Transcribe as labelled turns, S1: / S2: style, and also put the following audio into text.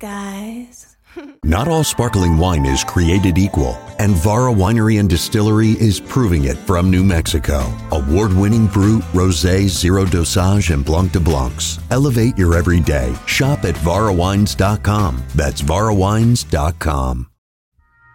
S1: guys.
S2: Not all sparkling wine is created equal, and Vara Winery and Distillery is proving it from New Mexico. Award-winning Brut, Rosé, Zero Dosage, and Blanc de Blancs. Elevate your everyday. Shop at VaraWines.com. That's VaraWines.com.